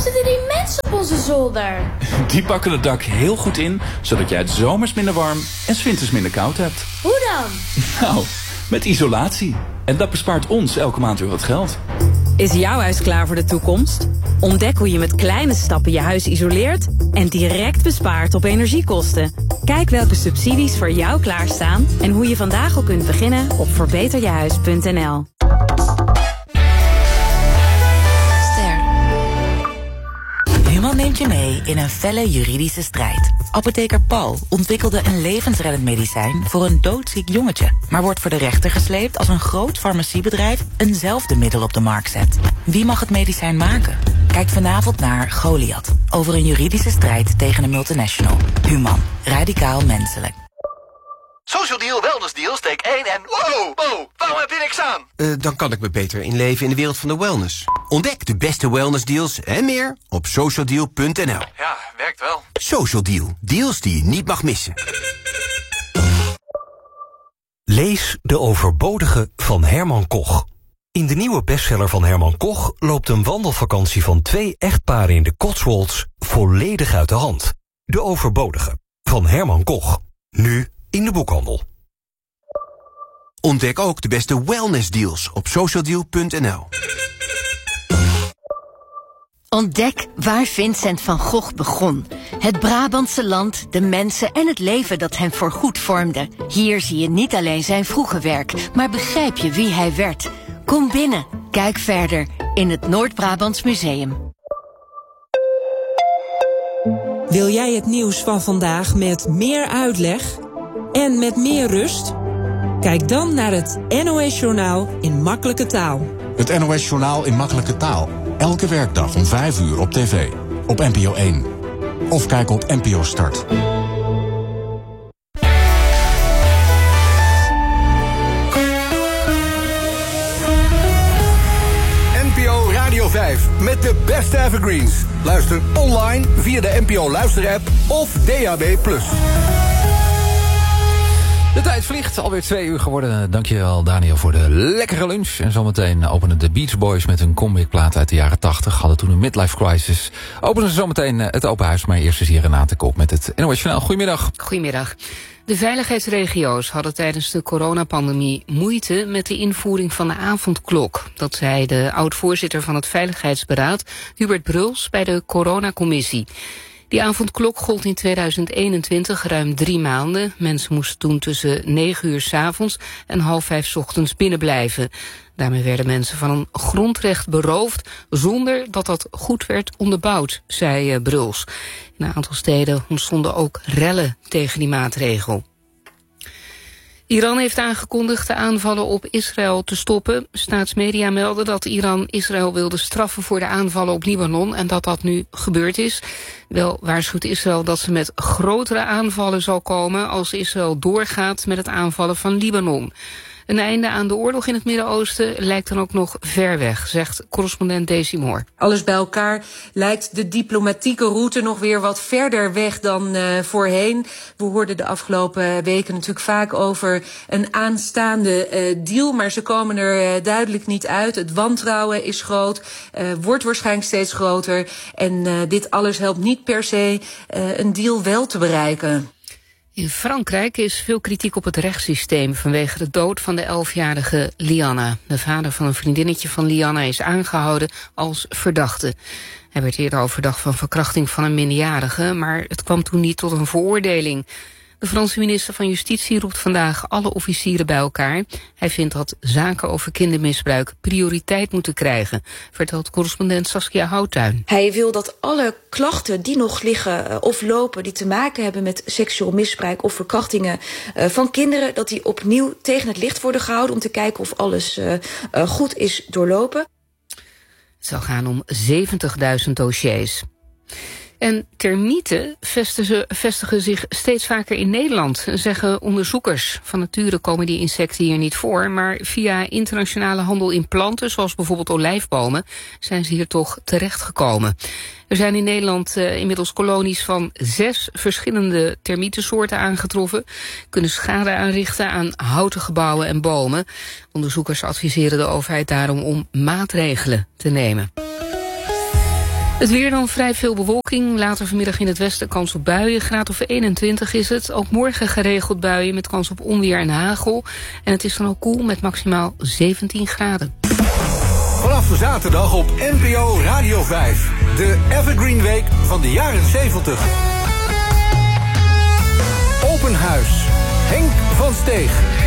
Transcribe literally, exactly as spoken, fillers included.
zitten die mensen op onze zolder? Die pakken het dak heel goed in, zodat jij het zomers minder warm en 's winters minder koud hebt. Hoe dan? Nou, met isolatie. En dat bespaart ons elke maand weer wat geld. Is jouw huis klaar voor de toekomst? Ontdek hoe je met kleine stappen je huis isoleert en direct bespaart op energiekosten. Kijk welke subsidies voor jou klaarstaan en hoe je vandaag al kunt beginnen op verbeterjehuis punt n l. Human neemt je mee in een felle juridische strijd. Apotheker Paul ontwikkelde een levensreddend medicijn voor een doodziek jongetje, maar wordt voor de rechter gesleept als een groot farmaciebedrijf eenzelfde middel op de markt zet. Wie mag het medicijn maken? Kijk vanavond naar Goliath, over een juridische strijd tegen een multinational. Human, radicaal menselijk. Social Deal, Wellness Deal, steek één en... Wow, wow, waarom heb je niks aan? Uh, dan kan ik me beter inleven in de wereld van de wellness. Ontdek de beste wellness deals en meer op social deal punt n l. Ja, werkt wel. Social Deal, deals die je niet mag missen. Lees De Overbodige van Herman Koch. In de nieuwe bestseller van Herman Koch loopt een wandelvakantie van twee echtparen in de Cotswolds volledig uit de hand. De Overbodige van Herman Koch. Nu in de boekhandel. Ontdek ook de beste wellness deals op social deal punt n l. Ontdek waar Vincent van Gogh begon. Het Brabantse land, de mensen en het leven dat hem voorgoed vormde. Hier zie je niet alleen zijn vroege werk, maar begrijp je wie hij werd. Kom binnen, kijk verder in het Noord-Brabants Museum. Wil jij het nieuws van vandaag met meer uitleg en met meer rust? Kijk dan naar het N O S-journaal in makkelijke taal. Het N O S-journaal in makkelijke taal. Elke werkdag om vijf uur op tv. Op N P O één. Of kijk op N P O Start. N P O Radio vijf met de beste evergreens. Luister online via de N P O Luister-app of D A B plus. De tijd vliegt, alweer twee uur geworden. Dankjewel Daniel voor de lekkere lunch. En zometeen openen de Beach Boys met een comebackplaat uit de jaren tachtig. Hadden toen een midlife crisis. Openen ze zometeen het open huis. Maar eerst is hier Renate Kok met het N O S Journaal. Goedemiddag. Goedemiddag. De veiligheidsregio's hadden tijdens de coronapandemie moeite met de invoering van de avondklok. Dat zei de oud-voorzitter van het Veiligheidsberaad, Hubert Bruls, bij de coronacommissie. Die avondklok gold in tweeduizend eenentwintig ruim drie maanden. Mensen moesten toen tussen negen uur 's avonds en half vijf 's ochtends binnenblijven. Daarmee werden mensen van een grondrecht beroofd zonder dat dat goed werd onderbouwd, zei Bruls. In een aantal steden ontstonden ook rellen tegen die maatregel. Iran heeft aangekondigd de aanvallen op Israël te stoppen. Staatsmedia melden dat Iran Israël wilde straffen voor de aanvallen op Libanon en dat dat nu gebeurd is. Wel waarschuwt Israël dat ze met grotere aanvallen zal komen als Israël doorgaat met het aanvallen van Libanon. Een einde aan de oorlog in het Midden-Oosten lijkt dan ook nog ver weg, zegt correspondent Daisy Moore. Alles bij elkaar lijkt de diplomatieke route nog weer wat verder weg dan uh, voorheen. We hoorden de afgelopen weken natuurlijk vaak over een aanstaande uh, deal, maar ze komen er uh, duidelijk niet uit. Het wantrouwen is groot, uh, wordt waarschijnlijk steeds groter. En uh, dit alles helpt niet per se uh, een deal wel te bereiken. In Frankrijk is veel kritiek op het rechtssysteem vanwege de dood van de elfjarige Lianna. De vader van een vriendinnetje van Lianna is aangehouden als verdachte. Hij werd eerder al verdacht van verkrachting van een minderjarige, maar het kwam toen niet tot een veroordeling. De Franse minister van Justitie roept vandaag alle officieren bij elkaar. Hij vindt dat zaken over kindermisbruik prioriteit moeten krijgen, vertelt correspondent Saskia Houttuin. Hij wil dat alle klachten die nog liggen of lopen, die te maken hebben met seksueel misbruik of verkrachtingen uh, van kinderen, dat die opnieuw tegen het licht worden gehouden om te kijken of alles uh, uh, goed is doorlopen. Het zal gaan om zeventigduizend dossiers. En termieten vestigen, vestigen zich steeds vaker in Nederland, zeggen onderzoekers. Van nature komen die insecten hier niet voor, maar via internationale handel in planten, zoals bijvoorbeeld olijfbomen, zijn ze hier toch terechtgekomen. Er zijn in Nederland uh, inmiddels kolonies van zes verschillende termietensoorten aangetroffen, kunnen schade aanrichten aan houten gebouwen en bomen. Onderzoekers adviseren de overheid daarom om maatregelen te nemen. Het weer dan vrij veel bewolking. Later vanmiddag in het westen kans op buien. Graad of eenentwintig is het. Ook morgen geregeld buien met kans op onweer en hagel. En het is dan ook koel met maximaal zeventien graden. Vanaf zaterdag op N P O Radio vijf. De Evergreen Week van de jaren zeventig. Open huis. Henk van Steeg.